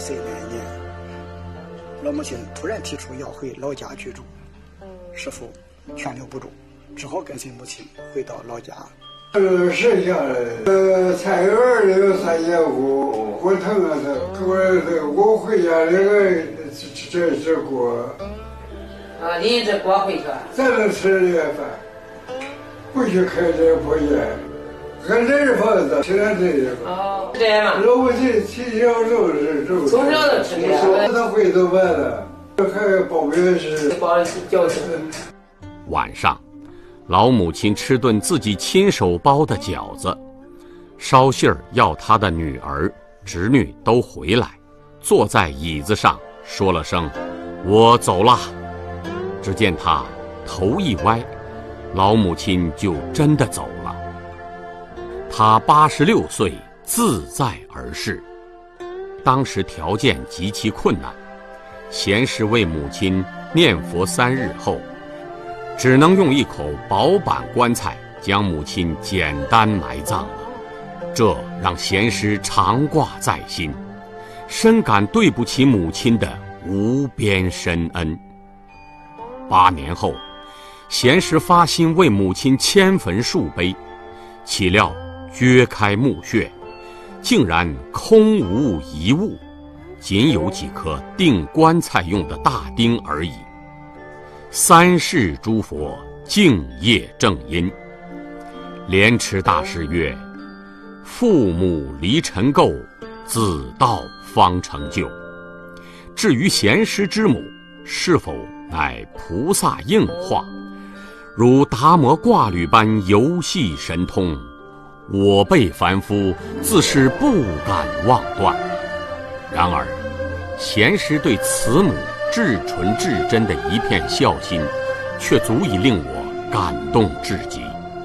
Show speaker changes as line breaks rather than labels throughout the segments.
岁那年，老母亲突然提出要回老家居住，师父劝留不住，只好跟随母亲回到老家。
剩下的菜园里有3间屋，我疼啊我回家那个这锅
啊，拎着锅回去，
咱能吃这饭，不去开这破店，俺这是房子，现在这个
哦，这样嘛。
老母亲从小就是
从小就吃这个，
他会做饭了，还包面是
包饺子。
晚上，老母亲吃顿自己亲手包的饺子，捎信儿要她的女儿、侄女都回来，坐在椅子上说了声“我走了”。只见她头一歪，老母亲就真的走了。她86岁，自在而逝。当时条件极其困难，贤师为母亲念佛3日后，只能用一口薄板棺材将母亲简单埋葬了。这让贤师常挂在心，深感对不起母亲的无边深恩。8年后，贤师发心为母亲迁坟树碑，岂料掘开墓穴，竟然空无一物，仅有几颗钉棺材用的大钉而已。3世诸佛敬业正因。莲池大师曰：父母离尘垢，子道方成就。至于贤师之母是否乃菩萨应化，如达摩挂履般游戏神通，我辈凡夫自是不敢妄断。然而贤师对慈母至纯至真的一片孝心，却足以令我感动至极。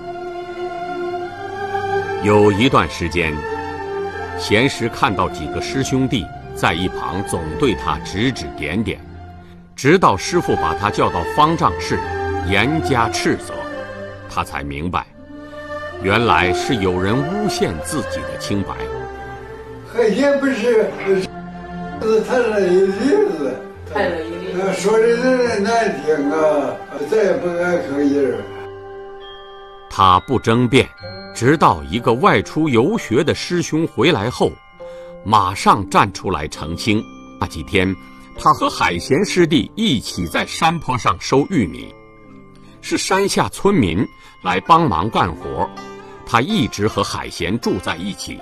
有一段时间，贤师看到几个师兄弟在一旁总对他指指点点，直到师父把他叫到方丈室严加斥责，他才明白，原来是有人诬陷自己的清白。
海鲜不是谈了一例子，说的人难听啊，再也不敢吭音。
他不争辩，直到一个外出游学的师兄回来后，马上站出来澄清。那几天，他和海贤师弟一起在山坡上收玉米，是山下村民来帮忙干活，他一直和海贤住在一起。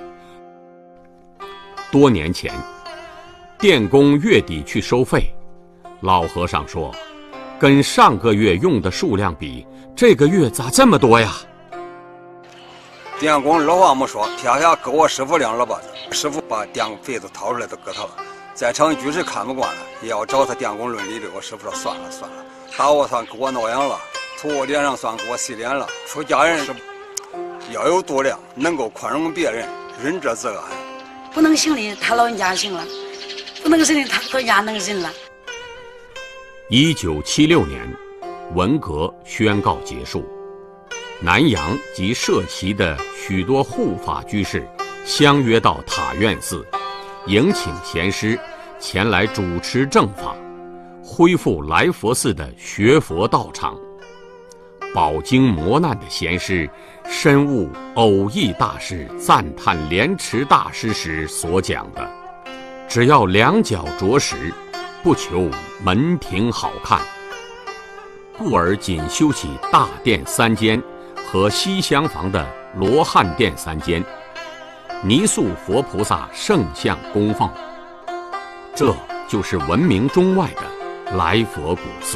多年前，电工月底去收费，老和尚说，跟上个月用的数量比，这个月咋这么多呀？
电工二话没说，撇下给我师傅2耳巴子，师傅把电费子掏出来都给他了。在场居士看不惯了，也要找他电工论理的。我师傅说算了，打我算给我挠痒了，吐我脸上算给我洗脸了。出家人是要有度量，能够宽容别人，仁者自安。
不能行的他老人家行了，不能行的他老人家能忍了。
1976年，文革宣告结束，南阳及涉旗的许多护法居士相约到塔院寺，迎请贤师前来主持正法，恢复来佛寺的学佛道场。饱经磨难的贤师深悟偶益大师赞叹莲池大师时所讲的，只要2脚着实，不求门庭好看，故而仅修起大殿3间和西厢房的罗汉殿3间，泥塑佛菩萨圣像供奉。这就是闻名中外的来佛古寺。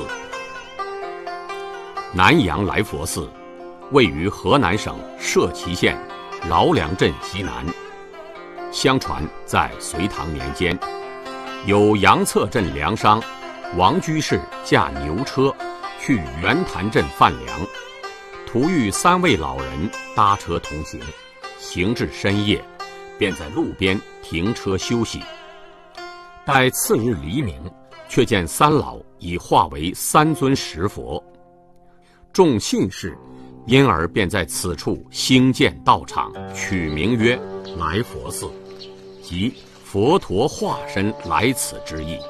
南阳来佛寺位于河南省涉旗县饶梁镇西南。相传在隋唐年间，有杨策镇粮商王居士驾牛车去袁潭镇贩粮，途遇3位老人搭车同行，行至深夜，便在路边停车休息。待次日黎明，却见3老已化为3尊石佛。众信士因而便在此处兴建道场，取名曰来佛寺，即佛陀化身来此之意。